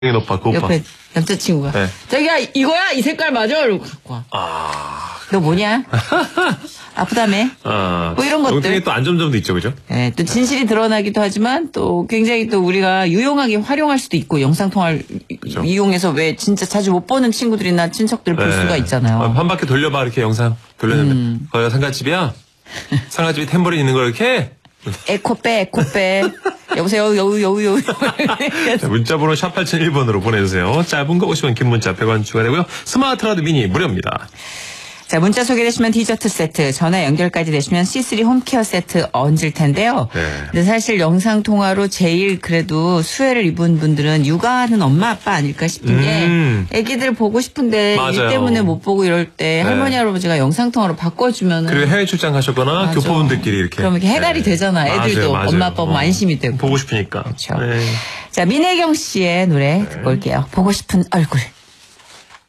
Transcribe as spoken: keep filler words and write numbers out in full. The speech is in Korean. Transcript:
오빠, 그 오빠. 옆에 남자친구가. 네. 자기야, 이거야? 이 색깔 맞아? 이러고 갖고 와. 아. 너 뭐냐? 아프다며? 아. 뭐 이런 것들. 영상에 또 안 좋은 점도 있죠, 그죠? 네, 또 진실이 드러나기도 하지만 또 굉장히 또 우리가 유용하게 활용할 수도 있고 영상통화를 그죠. 이용해서 왜 진짜 자주 못 보는 친구들이나 친척들 볼 네. 수가 있잖아요. 한 바퀴 돌려봐, 이렇게 영상. 돌렸는데. 음. 거기가 상가집이야? 상가집이 탬버린 있는 거 이렇게? 에코 빼, 에코 빼. 여보세요, 여우, 여우, 여우. 자, 문자번호 샵 팔공공일 번으로 보내주세요. 짧은 거 오십 원, 긴 문자 백 원 추가되고요. 스마트 라디오 미니 무료입니다. 자, 문자 소개되시면 디저트 세트, 전화 연결까지 되시면 씨쓰리 홈케어 세트 얹을 텐데요. 네. 근데 사실 영상통화로 제일 그래도 수혜를 입은 분들은 육아하는 엄마 아빠 아닐까 싶은 음. 게 애기들 보고 싶은데 맞아요. 일 때문에 못 보고 이럴 때 네. 할머니 할아버지가 영상통화로 바꿔주면 그리고 해외 출장 가셨거나 맞아. 교포분들끼리 이렇게. 그럼 이렇게 해갈이 되잖아. 애들도 맞아요, 맞아요. 엄마 아빠 보면 어. 안심이 되고. 보고 싶으니까. 그렇죠. 네. 자, 민혜경 씨의 노래 듣고 올게요. 보고 싶은 얼굴.